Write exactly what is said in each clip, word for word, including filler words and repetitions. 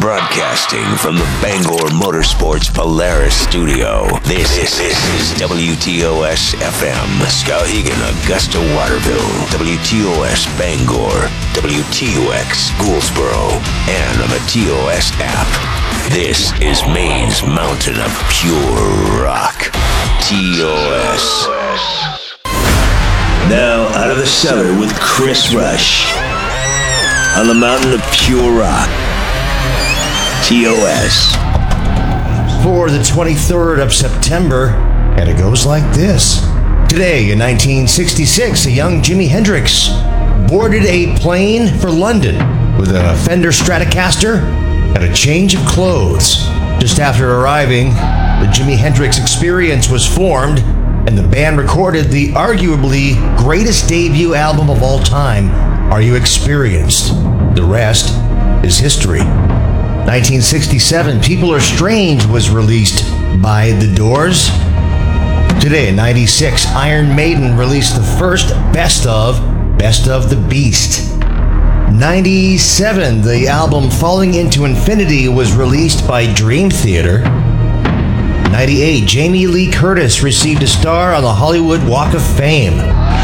Broadcasting from the Bangor Motorsports Polaris studio, this, this, this is W T O S F M, Skowhegan, Augusta, Waterville, W T O S Bangor, W T U X Gouldsboro, and on the T O S app. This is Maine's mountain of pure rock, T O S. Now out of the cellar with Chris Rush, on the mountain of pure rock, T O S. For the twenty-third of September, and it goes like this. Today in nineteen sixty-six, a young Jimi Hendrix boarded a plane for London with a Fender Stratocaster and a change of clothes. Just after arriving, the Jimi Hendrix Experience was formed, and the band recorded the arguably greatest debut album of all time, Are You Experienced? The rest is history. nineteen sixty-seven, People Are Strange was released by The Doors. Today in ninety-six, Iron Maiden released the first Best of, Best of the Beast. ninety-seven, the album Falling Into Infinity was released by Dream Theater. ninety-eight, Jamie Lee Curtis received a star on the Hollywood Walk of Fame.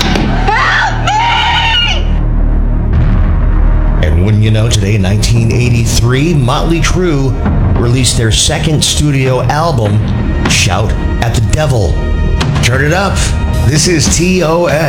Wouldn't you know, today in nineteen eighty-three, Motley Crue released their second studio album, Shout at the Devil. Turn it up. This is T O S.